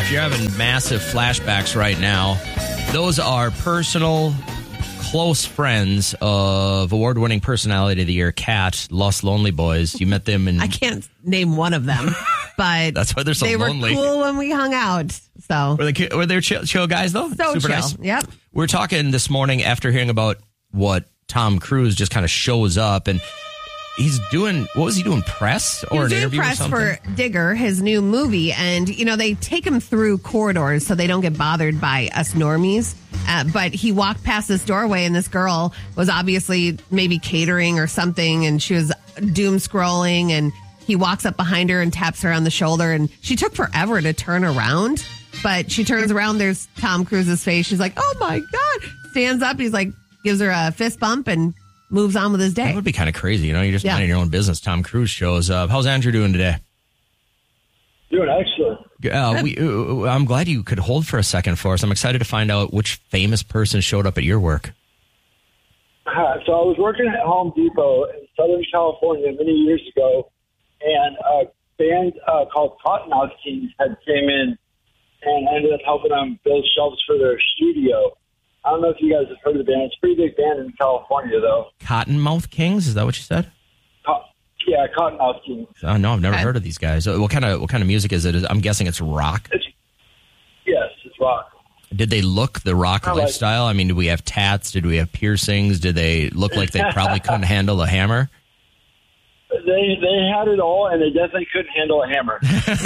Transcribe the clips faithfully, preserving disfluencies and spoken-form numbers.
if you're having massive flashbacks right now, those are personal, close friends of award-winning personality of the year, Kat, Lost Lonely Boys. You met them in... I can't name one of them, but that's why they're so they lonely. They were cool when we hung out. So Were they, were they chill, chill guys, though? So Super chill. nice. Yep. We're talking this morning after hearing about what Tom Cruise just kind of shows up, and he's doing, what was he doing, press or he was an doing interview press or something? for Digger, his new movie, and you know they take him through corridors so they don't get bothered by us normies. Uh, but he walked past this doorway, and this girl was obviously maybe catering or something, and she was doom scrolling, and he walks up behind her and taps her on the shoulder, and she took forever to turn around, but she turns around, there's Tom Cruise's face. She's like, oh my God, stands up, he's like, gives her a fist bump and moves on with his day. That would be kind of crazy, you know, you're just Yeah. minding your own business. Tom Cruise shows up. How's Andrew doing today? Doing excellent. Uh, we, uh, I'm glad you could hold for a second for us. I'm excited to find out which famous person showed up at your work. Uh, so I was working at Home Depot in Southern California many years ago, and a band uh, called Cottonmouth Kings had came in and ended up helping them build shelves for their studio. I don't know if you guys have heard of the band. It's a pretty big band in California, though. Cottonmouth Kings? Is that what you said? Co- yeah, Cottonmouth Kings. Oh, no, I've never Okay. heard of these guys. Uh, What kind of what kind of music is it? Is- I'm guessing it's rock. It's, yes, it's rock. Did they look the rock I like- lifestyle? I mean, did we have tats? Did we have piercings? Did they look like they probably couldn't handle a hammer? They they had it all, and they definitely couldn't handle a hammer.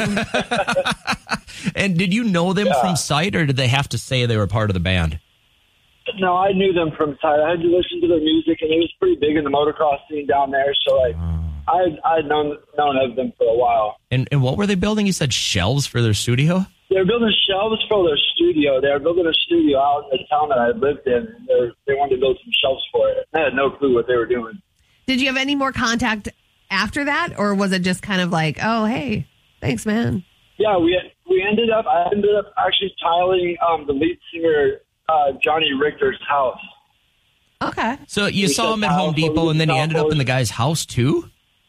And did you know them Yeah. from sight, or did they have to say they were part of the band? No, I knew them from sight. I had to listen to their music, and it was pretty big in the motocross scene down there. So, like, I I'd known known of them for a while. And and what were they building? You said shelves for their studio? They were building shelves for their studio. They were building a studio out in the town that I lived in. They, were, they wanted to build some shelves for it. I had no clue what they were doing. Did you have any more contact after that, or was it just kind of like, oh, hey, thanks, man? Yeah, we we ended up. I ended up actually tiling um, the lead singer uh, Johnny Richter's house. Okay. So you We saw said him at Home powerful, Depot, and then he ended up in the powerful. guy's house too?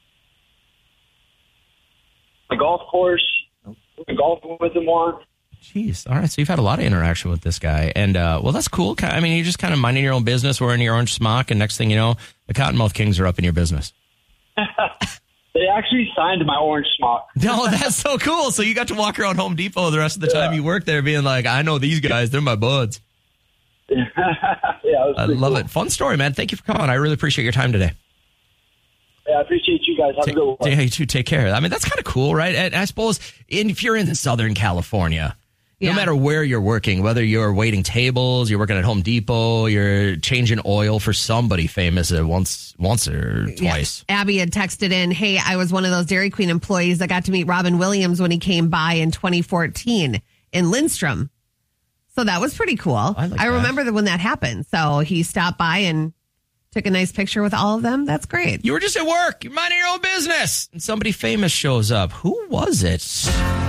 The golf course. We golfing with him once. Jeez. All right. So you've had a lot of interaction with this guy. And, uh, well, that's cool. I mean, you're just kind of minding your own business, wearing your orange smock, and next thing you know, the Cottonmouth Kings are up in your business. They actually signed my orange smock. No, that's so cool. So you got to walk around Home Depot the rest of the time Yeah. you worked there being like, I know these guys. They're my buds. yeah, it was I pretty love cool. it. Fun story, man. Thank you for calling. I really appreciate your time today. Yeah, I appreciate you guys. Have Take, a good one. yeah, you too. Take care. I mean, that's kind of cool, right? And I suppose in, if you're in Southern California, Yeah. no matter where you're working, whether you're waiting tables, you're working at Home Depot, you're changing oil for somebody famous uh, once, once or twice. Yeah. Abby had texted in, hey, I was one of those Dairy Queen employees that got to meet Robin Williams when he came by in twenty fourteen in Lindstrom. So that was pretty cool. I like that. remember that when that happened. So he stopped by and took a nice picture with all of them. That's great. You were just at work. You're minding your own business. And somebody famous shows up. Who was it?